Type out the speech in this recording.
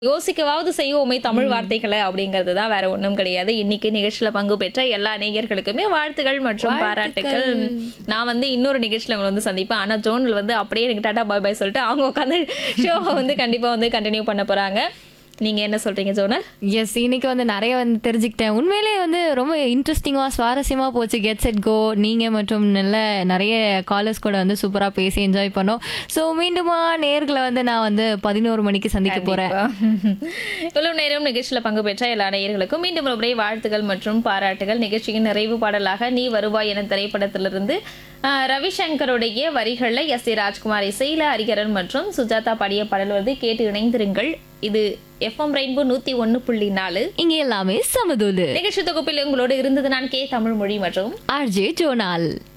யோசிக்கவாவது செய்வோமே தமிழ் வார்த்தைகள அப்படிங்கிறது தான் வேற ஒண்ணும் கிடையாது. இன்னைக்கு நிகழ்ச்சியில பங்கு பெற்ற எல்லா நேயர்களுக்குமே வாழ்த்துகள் மற்றும் பாராட்டுக்கள். நான் வந்து இன்னொரு நிகழ்ச்சியில உங்கள வந்து சந்திப்பேன். ஆனா ஜோனல் வந்து அப்படியே எனக்கு டாடா பாய் பாய் சொல்லிட்டு அவங்க உட்காந்து ஷோவ வந்து கண்டிப்பா வந்து கன்டினியூ பண்ண போறாங்க. நீங்க என்ன சொல்றீங்க ஜோனல்? எஸ் இன்னைக்கு வந்து நிறைய வந்து தெரிஞ்சுக்கிட்டேன். உண்மையிலேயே வந்து ரொம்ப இன்ட்ரெஸ்டிங்கா சுவாரஸ்யமா போச்சு. கெட் செட் கோ நீங்க மற்றும் நிறைய காலர்ஸ் கூட வந்து சூப்பரா பேசி என்ஜாய் பண்ணோம். ஸோ மீண்டுமா நேர்களை வந்து நான் வந்து 11 மணிக்கு சந்திக்க போறேன். இவ்வளவு நேரம் நிகழ்ச்சியில பங்கு பெற்ற எல்லா நேயர்களுக்கும் மீண்டும் ஒரு முறை வாழ்த்துக்கள் மற்றும் பாராட்டுகள். நிகழ்ச்சியின் நிறைவு பாடலாக நீ வருவாய் என திரைப்படத்திலிருந்து ரவிசங்கருடைய வரிகள்ல எஸ்.ஏ. ராஜ்குமார் இசையில ஹரிஹரன் மற்றும் சுஜாதா பாடிய பாடல் வந்து கேட்டு இணைந்திருங்கள். இது எஃப்எம் ரெயின்போ 101.4. இங்க எல்லாமே சமதூலு. நிகழ்ச்சி தொகுப்பில் உங்களோடு இருந்தது நான் கே தமிழ்மொழி மற்றும் ஆர்ஜே ஜோனால்.